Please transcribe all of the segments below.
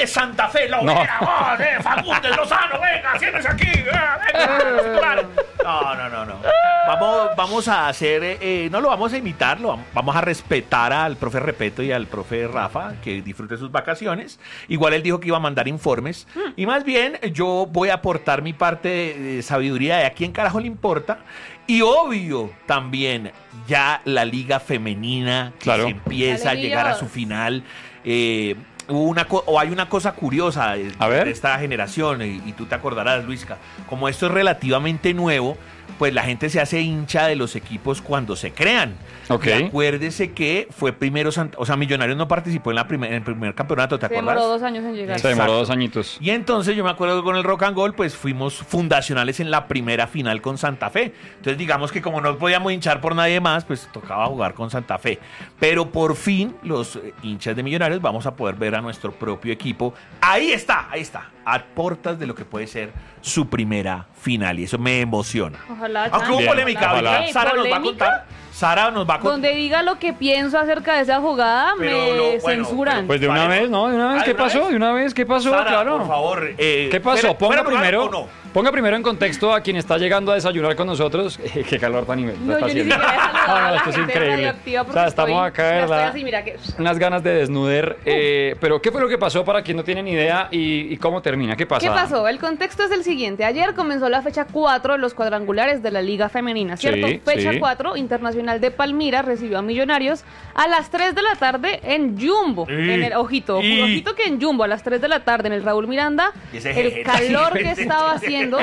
de Santa Fe, la hoguera, Fagundes, Lozano, venga, siéntese aquí, venga, no. Vamos a hacer, no lo vamos a imitar, vamos a respetar al profe Repeto y al profe Rafa, que disfrute sus vacaciones. Igual él dijo que iba a mandar informes, y más bien yo voy a aportar mi parte de sabiduría de a quién carajo le importa. Y obvio, también ya la liga femenina que se empieza a llegar a su final. Hay una cosa curiosa de esta generación, y tú te acordarás, Luisca, como esto es relativamente nuevo, pues la gente se hace hincha de los equipos cuando se crean. Okay. Y acuérdese que fue primero, Millonarios no participó en el primer campeonato, ¿te acuerdas? Se demoró 2 años en llegar. Se demoró 2 añitos. Y entonces yo me acuerdo que con el Rock and Gold, pues fuimos fundacionales en la primera final con Santa Fe. Entonces digamos que como no podíamos hinchar por nadie más, pues tocaba jugar con Santa Fe. Pero por fin los hinchas de Millonarios vamos a poder ver a nuestro propio equipo. Ahí está, a portas de lo que puede ser su primera final, y eso me emociona. Ojalá. Aunque hubo polémica, Sara nos va a contar. Donde diga lo que pienso acerca de esa jugada, censuran. Pues de una vez, ¿no? ¿De una vez qué pasó? ¿De una vez qué pasó? Sara, claro. por favor. ¿Qué pasó? Ponga primero en contexto a quien está llegando a desayunar con nosotros. Qué calor tan inmenso. No, yo ni siquiera he saludado a la esto es gente increíble. O sea, estamos acá, ¿verdad? Así, mira que... Unas ganas de desnuder. Pero ¿qué fue lo que pasó para quien no tiene ni idea y cómo termina? ¿Qué pasa? ¿Qué pasó? El contexto es el siguiente. Ayer comenzó la fecha 4 de los cuadrangulares de la Liga Femenina, ¿cierto? Fecha 4, Internacional de Palmira recibió a Millonarios a las 3 de la tarde en Jumbo. Ojito que en Jumbo a las 3 de la tarde en el Raúl Miranda, el calor que estaba haciendo.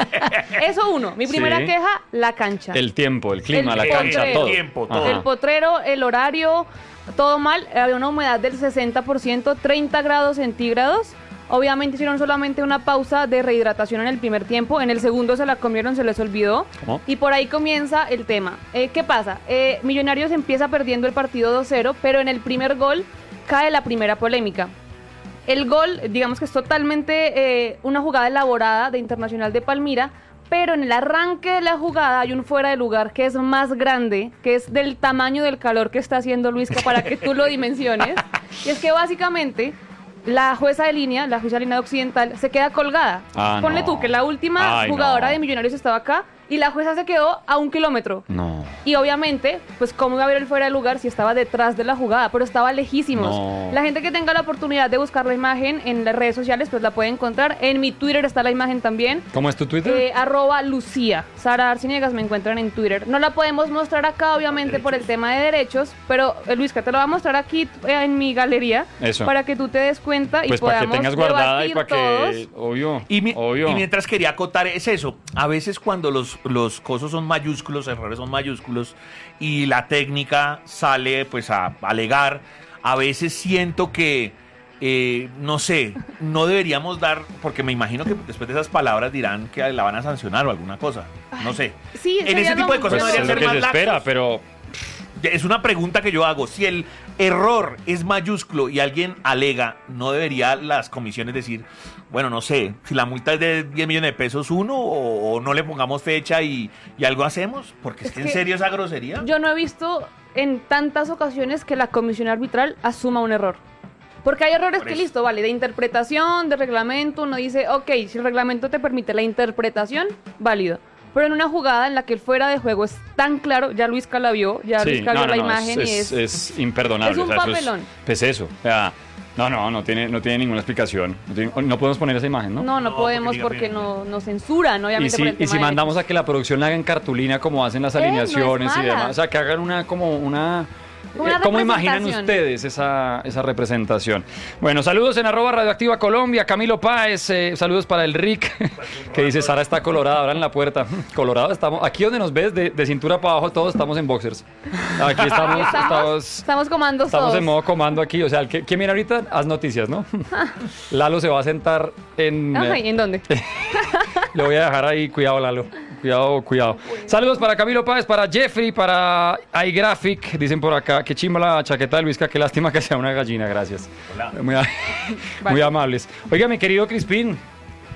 Eso uno. Mi primera queja, la cancha. El tiempo, el clima, la cancha, todo. El potrero, el horario, todo mal. Había una humedad del 60%, 30 grados centígrados. Obviamente hicieron solamente una pausa de rehidratación en el primer tiempo. En el segundo se la comieron, se les olvidó. ¿Cómo? Y por ahí comienza el tema. ¿Qué pasa? Millonarios empieza perdiendo el partido 2-0, pero en el primer gol cae la primera polémica. El gol, digamos que es totalmente una jugada elaborada de Internacional de Palmira, pero en el arranque de la jugada hay un fuera de lugar que es más grande, que es del tamaño del calor que está haciendo Luisca, para que tú lo dimensiones. Y es que básicamente la jueza de línea de Occidental, se queda colgada. Ponle tú que la última jugadora de Millonarios estaba acá y la jueza se quedó a 1 kilómetro. No. Y obviamente, pues cómo iba a ver el fuera de lugar si estaba detrás de la jugada, pero estaba lejísimos. No. La gente que tenga la oportunidad de buscar la imagen en las redes sociales, pues la puede encontrar. En mi Twitter está la imagen también. ¿Cómo es tu Twitter? @Lucía. Sara Arciniegas me encuentran en Twitter. No la podemos mostrar acá, obviamente, por el tema de derechos, pero Luisca, te lo voy a mostrar aquí en mi galería. Eso. Para que tú te des cuenta pues y podamos para que tengas guardada y para todos. Que... Obvio. Y mientras quería acotar, es eso. A veces cuando los cosos son mayúsculos, errores son mayúsculos, y la técnica sale pues a alegar, a veces siento que no sé, no deberíamos dar, porque me imagino que después de esas palabras dirán que la van a sancionar o alguna cosa, no sé. Sí, en ese tipo de cosas pues no deberían ser más laxos. Espera, pero es una pregunta que yo hago. Si el error es mayúsculo y alguien alega, ¿no debería las comisiones decir, bueno, no sé, si la multa es de 10 millones de pesos o no le pongamos fecha y algo hacemos? Porque es que en serio esa grosería. Yo no he visto en tantas ocasiones que la comisión arbitral asuma un error. Porque hay errores que listo, vale, de interpretación, de reglamento, uno dice, ok, si el reglamento te permite la interpretación, válido. Pero en una jugada en la que el fuera de juego es tan claro, ya Luisca la vio, Luisca vio la imagen y es imperdonable. Es un papelón. Pues eso, o sea, no tiene ninguna explicación. No podemos poner esa imagen, ¿no? No podemos porque nos censuran, obviamente. Y si mandamos a que la producción la haga en cartulina como hacen las alineaciones y demás, o sea, que hagan una ¿cómo imaginan ustedes esa representación? Bueno, saludos en @Radioactiva Colombia. Camilo Páez, saludos para el Rick, que dice, Sara está colorada, ahora en la puerta. Colorado estamos, aquí donde nos ves, de cintura para abajo, todos estamos en boxers. Aquí estamos comando estamos todos. En modo comando aquí, o sea, ¿quién viene ahorita? Haz noticias, ¿no? Lalo se va a sentar en... ¿En dónde? Lo voy a dejar ahí, cuidado, Lalo. Cuidado. Saludos para Camilo Páez, para Jeffrey, para iGraphic. Dicen por acá, qué chimba la chaqueta de Luisca, qué lástima que sea una gallina, gracias. Hola. Muy amables. Oiga, mi querido Crispín,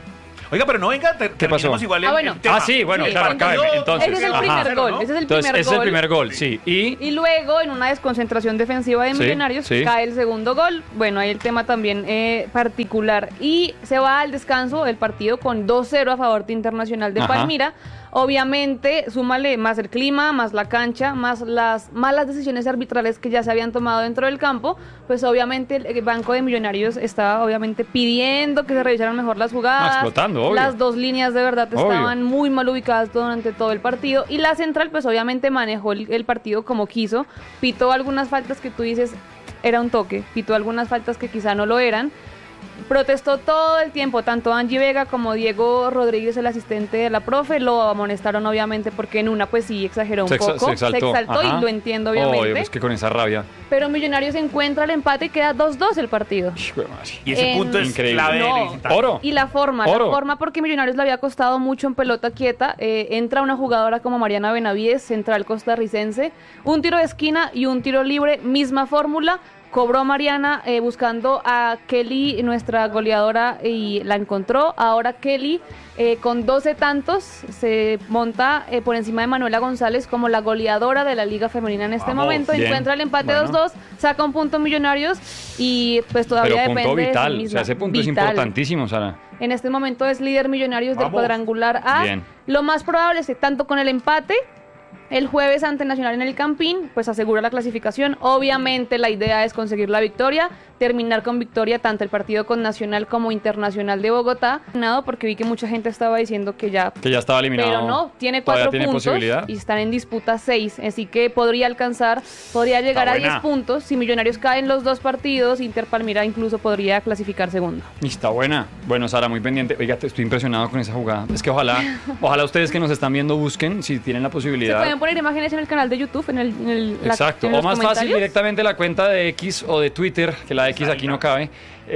Oiga, pero no venga, ¿qué pasó? igual bueno. tema. Sí, bueno, claro, entonces. Ese es el primer gol. Ese es el primer gol. Es el primer gol, sí. Y luego, en una desconcentración defensiva de Millonarios, cae el segundo gol. Bueno, hay el tema también particular. Y se va al descanso el partido con 2-0 a favor de Internacional de Palmira. Obviamente, súmale más el clima, más la cancha, más las malas decisiones arbitrales que ya se habían tomado dentro del campo, pues obviamente el banco de Millonarios estaba obviamente pidiendo que se revisaran mejor las jugadas. Explotando, obvio. Las dos líneas de verdad estaban muy mal ubicadas durante todo el partido y la central pues obviamente manejó el partido como quiso, pitó algunas faltas que tú dices era un toque, pitó algunas faltas que quizá no lo eran. Protestó todo el tiempo, tanto Angie Vega como Diego Rodríguez, el asistente de la profe, lo amonestaron obviamente porque en una pues sí exageró un poco, se exaltó y lo entiendo obviamente. Es que con esa rabia. Pero Millonarios encuentra el empate y queda 2-2 el partido. Y ese punto es increíble. clave. Oro. Y la forma porque Millonarios le había costado mucho en pelota quieta, entra una jugadora como Mariana Benavides, central costarricense, un tiro de esquina y un tiro libre, misma fórmula. Cobró Mariana buscando a Kelly, nuestra goleadora, y la encontró. Ahora Kelly, con 12 tantos, se monta por encima de Manuela González como la goleadora de la Liga Femenina en este momento. Bien. Encuentra el empate 2-2, saca un punto Millonarios y pues todavía pero punto depende vital, de sí misma. O sea, ese punto es importantísimo, Sara. En este momento es líder Millonarios del cuadrangular A. Bien. Lo más probable es que tanto con el empate el jueves ante Nacional en el Campín, pues asegura la clasificación. Obviamente la idea es conseguir la victoria, terminar con victoria tanto el partido con Nacional como Internacional de Bogotá. Porque vi que mucha gente estaba diciendo que ya estaba eliminado. Pero no, tiene 4 puntos y están en disputa 6, así que podría llegar a 10 puntos. Si Millonarios caen los 2 partidos, Inter Palmira incluso podría clasificar segundo. Y está buena. Bueno, Sara, muy pendiente. Oiga, estoy impresionado con esa jugada. Es que ojalá ustedes que nos están viendo busquen, si tienen la posibilidad. Se pueden poner imágenes en el canal de YouTube, Exacto, o más fácil directamente la cuenta de X o de Twitter, que la de X aquí no cabe,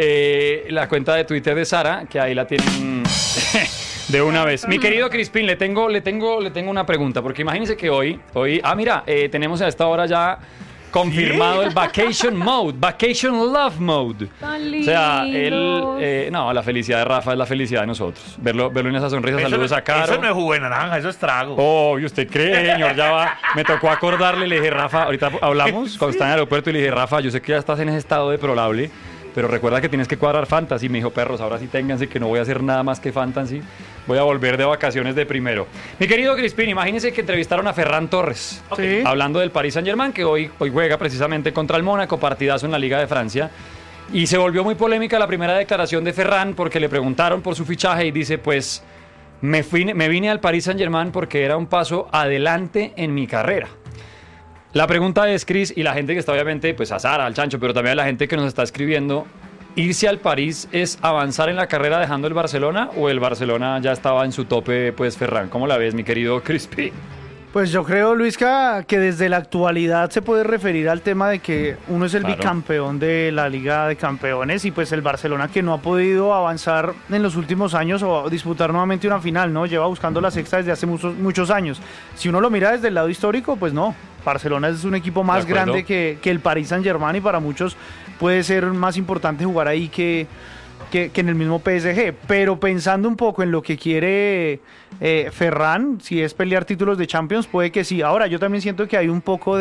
la cuenta de Twitter de Sara, que ahí la tienen de una vez. Mi querido Crispín, le tengo una pregunta, porque imagínense que hoy, mira, tenemos a esta hora ya confirmado el Vacation Mode, Vacation Love Mode. Tan lindo. O sea, la felicidad de Rafa es la felicidad de nosotros. Verlo en esa sonrisa, saludos a Caro. Eso no es jugo de naranja, eso es trago. Oh, ¿y usted cree, señor? Ya va. Me tocó acordarle, le dije, Rafa, ahorita hablamos cuando estaba en el aeropuerto y le dije, Rafa, yo sé que ya estás en ese estado deplorable, pero recuerda que tienes que cuadrar fantasy. Me dijo, perros, ahora sí ténganse que no voy a hacer nada más que fantasy. Voy a volver de vacaciones de primero. Mi querido Crispín, imagínense que entrevistaron a Ferran Torres, hablando del Paris Saint-Germain, que hoy juega precisamente contra el Mónaco, partidazo en la Liga de Francia. Y se volvió muy polémica la primera declaración de Ferran porque le preguntaron por su fichaje y dice, pues, me vine al Paris Saint-Germain porque era un paso adelante en mi carrera. La pregunta es, Cris, y la gente que está obviamente, pues a Sara, al Chancho, pero también a la gente que nos está escribiendo, ¿irse al París es avanzar en la carrera dejando el Barcelona o el Barcelona ya estaba en su tope, pues Ferran? ¿Cómo la ves, mi querido Crispy? Pues yo creo, Luisca, que desde la actualidad se puede referir al tema de que uno es el bicampeón de la Liga de Campeones y pues el Barcelona que no ha podido avanzar en los últimos años o disputar nuevamente una final, ¿no? Lleva buscando la sexta desde hace muchos años. Si uno lo mira desde el lado histórico, pues no. Barcelona es un equipo más grande que el Paris Saint-Germain y para muchos puede ser más importante jugar ahí que en el mismo PSG, pero pensando un poco en lo que quiere Ferran, si es pelear títulos de Champions, puede que sí. Ahora, yo también siento que hay un poco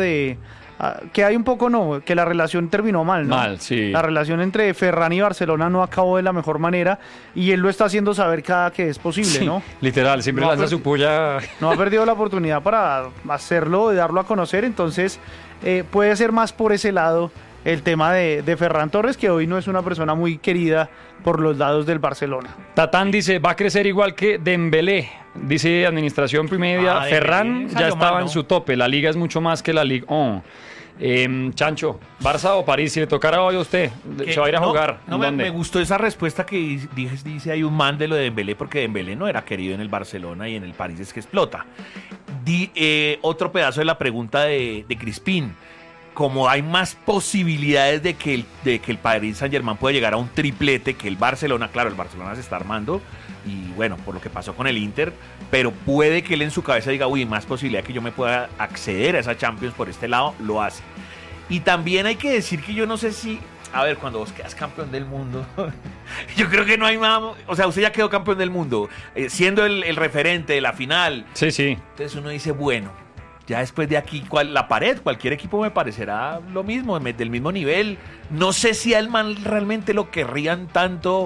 que la relación terminó mal, ¿no? Mal, sí. La relación entre Ferran y Barcelona no acabó de la mejor manera y él lo está haciendo saber cada que es posible, sí, ¿no? Literal, siempre lanza su puya. No ha perdido la oportunidad para hacerlo, de darlo a conocer, entonces puede ser más por ese lado el tema de Ferran Torres, que hoy no es una persona muy querida por los lados del Barcelona. Tatán dice, va a crecer igual que Dembélé. Dice Administración Primedia, Ferran ya estaba en su tope. La liga es mucho más que la Ligue 1. Chancho, ¿Barça o París? Si le tocara hoy a usted, ¿se va a ir a jugar? No, me gustó esa respuesta que dice hay un man de lo de Dembélé, porque Dembélé no era querido en el Barcelona y en el París es que explota. Otro pedazo de la pregunta de Crispín. Como hay más posibilidades de que el Paris Saint-Germain pueda llegar a un triplete que el Barcelona, claro, el Barcelona se está armando y bueno, por lo que pasó con el Inter, pero puede que él en su cabeza diga, uy, más posibilidad que yo me pueda acceder a esa Champions por este lado, lo hace. Y también hay que decir que yo no sé si A ver, cuando vos quedas campeón del mundo, yo creo que no hay más. O sea, usted ya quedó campeón del mundo, siendo el referente de la final. Sí, sí. Entonces uno dice, bueno, ya después de aquí, la pared, cualquier equipo me parecerá lo mismo, del mismo nivel. No sé si al man realmente lo querrían tanto